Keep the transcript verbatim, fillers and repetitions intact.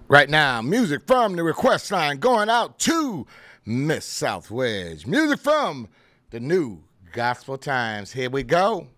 Right now, music from the request line going out to Miss South Wedge. Music from the New Gospel Times. Here we go.